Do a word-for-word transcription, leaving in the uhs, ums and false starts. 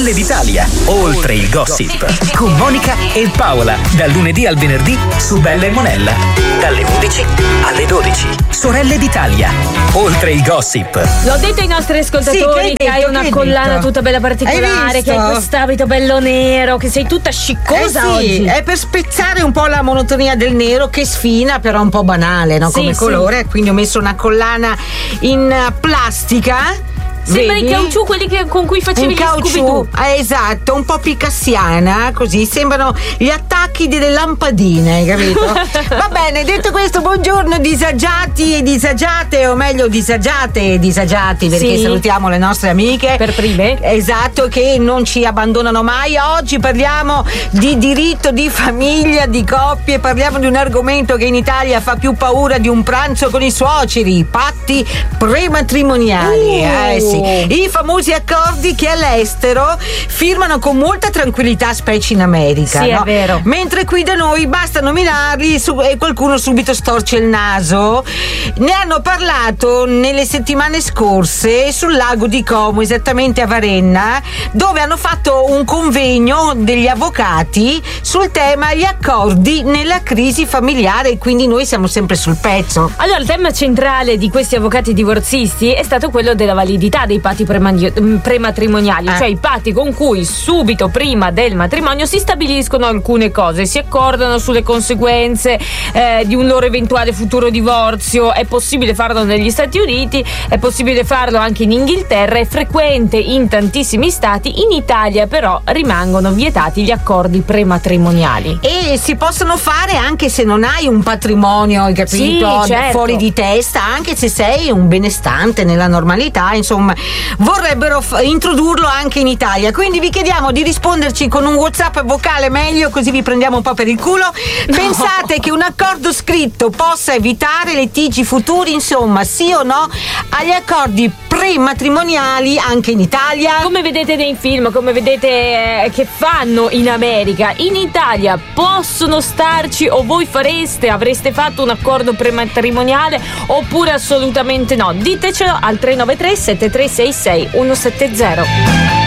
Sorelle d'Italia, oltre il gossip, con Monica e Paola, dal lunedì al venerdì su Bella e Monella, dalle undici alle dodici. Sorelle d'Italia, oltre il gossip. L'ho detto ai nostri ascoltatori sì, che, che hai una collana tutta bella particolare, che hai quest'abito bello nero, che sei tutta sciccosa eh sì, oggi. È per spezzare un po' la monotonia del nero, che sfina, però un po' banale, no? Sì, Come sì. colore. Quindi ho messo una collana in plastica. Sembra Vedi? i caucciù, quelli che, con cui facevi un gli caucciù, eh, esatto, un po' picassiana, così sembrano gli attacchi delle lampadine, hai capito? Va bene, detto questo, buongiorno disagiati e disagiate, o meglio disagiate e disagiati, perché Sì. salutiamo le nostre amiche per prime, esatto, che non ci abbandonano mai. Oggi parliamo di diritto di famiglia, di coppie, parliamo di un argomento che in Italia fa più paura di un pranzo con i suoceri, i patti prematrimoniali. Uh. Eh sì. I famosi accordi che all'estero firmano con molta tranquillità, specie in America. Sì, no? è vero. Mentre qui da noi basta nominarli su- e qualcuno subito storce il naso. Ne hanno parlato nelle settimane scorse sul lago di Como, esattamente a Varenna, dove hanno fatto un convegno degli avvocati sul tema gli accordi nella crisi familiare, e quindi noi siamo sempre sul pezzo. Allora, il tema centrale di questi avvocati divorzisti è stato quello della validità dei patti premani- prematrimoniali, Eh. cioè i patti con cui subito prima del matrimonio si stabiliscono alcune cose, si accordano sulle conseguenze eh, di un loro eventuale futuro divorzio. È possibile farlo negli Stati Uniti, è possibile farlo anche in Inghilterra, è frequente in tantissimi stati. In Italia però rimangono vietati gli accordi prematrimoniali. E si possono fare anche se non hai un patrimonio, hai capito? Sì, certo. Fuori di testa, anche se sei un benestante nella normalità, insomma, vorrebbero f- introdurlo anche in Italia. Quindi vi chiediamo di risponderci con un WhatsApp vocale, meglio, così vi prendiamo un po' per il culo. No. Pensate che un accordo scritto possa evitare litigi futuri, insomma, sì o no agli accordi prematrimoniali anche in Italia? Come vedete nei film, come vedete eh, che fanno in America, in Italia possono starci, o voi fareste, avreste fatto un accordo prematrimoniale oppure assolutamente no? Ditecelo al tre nove tre sette tre sei sei uno sette zero.